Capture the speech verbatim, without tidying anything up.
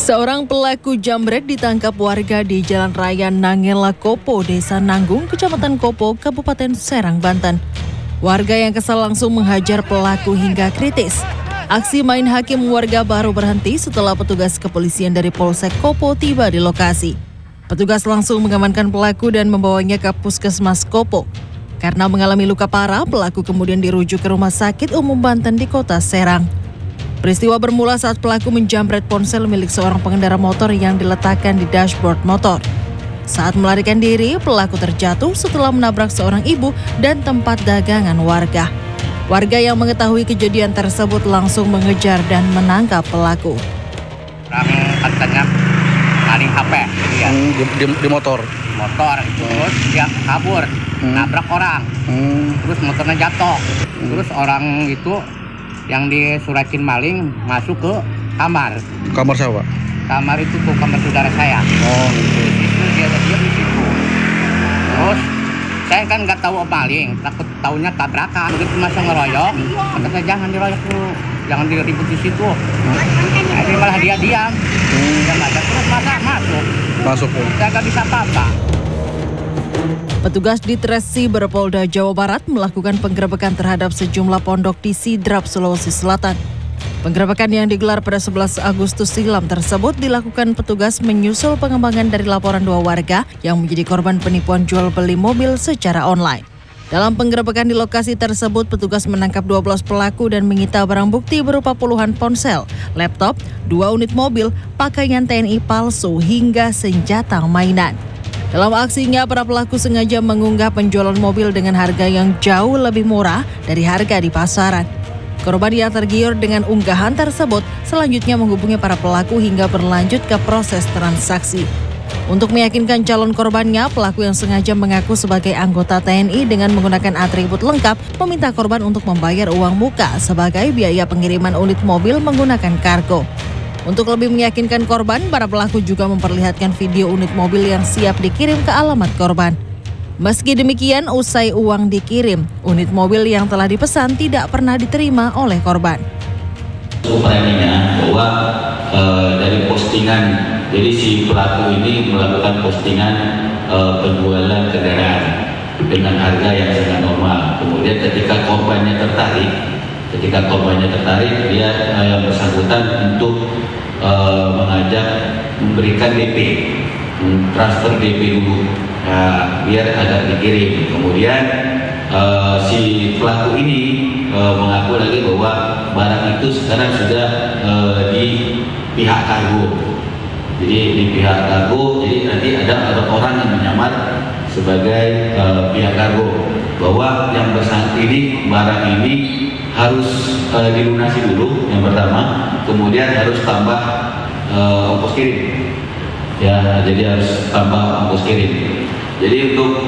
Seorang pelaku jambret ditangkap warga di Jalan Raya Nangela Kopo, Desa Nanggung, Kecamatan Kopo, Kabupaten Serang, Banten. Warga yang kesal langsung menghajar pelaku hingga kritis. Aksi main hakim warga baru berhenti setelah petugas kepolisian dari Polsek Kopo tiba di lokasi. Petugas langsung mengamankan pelaku dan membawanya ke Puskesmas Kopo. Karena mengalami luka parah, pelaku kemudian dirujuk ke Rumah Sakit Umum Banten di Kota Serang. Peristiwa bermula saat pelaku menjambret ponsel milik seorang pengendara motor yang diletakkan di dashboard motor. Saat melarikan diri, pelaku terjatuh setelah menabrak seorang ibu dan tempat dagangan warga. Warga yang mengetahui kejadian tersebut langsung mengejar dan menangkap pelaku. Orang katanya maling H P dia. Hmm, di, di, di motor. Motor itu terus dia kabur, hmm. nabrak orang. Hmm. Terus motornya jatuh. Hmm. Terus orang itu yang disuratin maling masuk ke kamar. Kamar siapa? Kamar itu tuh kamar saudara saya. Oh, gitu. Di situ dia dia di situ. Terus saya kan nggak tahu maling, takut taunya tabrakan. Begitu masa ngeroyok, kata saya jangan diroyok dulu, jangan diribut di situ. Nah, ini malah dia diam. Hmm. Dia nggak ada, terus masa masuk. Masuk ya. Saya nggak bisa apa-apa. Petugas di Tresiber Polda Jawa Barat melakukan penggerebekan terhadap sejumlah pondok di Sidrap, Sulawesi Selatan. Penggerebekan yang digelar pada sebelas Agustus silam tersebut dilakukan petugas menyusul pengembangan dari laporan dua warga yang menjadi korban penipuan jual beli mobil secara online. Dalam penggerebekan di lokasi tersebut, petugas menangkap dua belas pelaku dan menyita barang bukti berupa puluhan ponsel, laptop, dua unit mobil, pakaian T N I palsu, hingga senjata mainan. Dalam aksinya, para pelaku sengaja mengunggah penjualan mobil dengan harga yang jauh lebih murah dari harga di pasaran. Korban yang tergiur dengan unggahan tersebut selanjutnya menghubungi para pelaku hingga berlanjut ke proses transaksi. Untuk meyakinkan calon korbannya, pelaku yang sengaja mengaku sebagai anggota T N I dengan menggunakan atribut lengkap meminta korban untuk membayar uang muka sebagai biaya pengiriman unit mobil menggunakan kargo. Untuk lebih meyakinkan korban, para pelaku juga memperlihatkan video unit mobil yang siap dikirim ke alamat korban. Meski demikian, usai uang dikirim, unit mobil yang telah dipesan tidak pernah diterima oleh korban. Ukurannya bahwa e, dari postingan, jadi si pelaku ini melakukan postingan e, penjualan kendaraan dengan harga yang sangat normal. Kemudian ketika korbannya tertarik, ketika korbannya tertarik, dia e, yang bersangkutan untuk e, mengajak memberikan D P, transfer D P dulu. Nah, biar agak dikirim. Kemudian uh, si pelaku ini uh, mengaku lagi bahwa barang itu sekarang sudah uh, di pihak kargo. Jadi di pihak kargo, jadi nanti ada orang yang menyamar sebagai uh, pihak kargo bahwa yang bersangkutan ini barang ini harus uh, dilunasi dulu yang pertama, kemudian harus tambah uh, ongkos kirim. Ya, jadi harus tambah ongkos kirim. Jadi untuk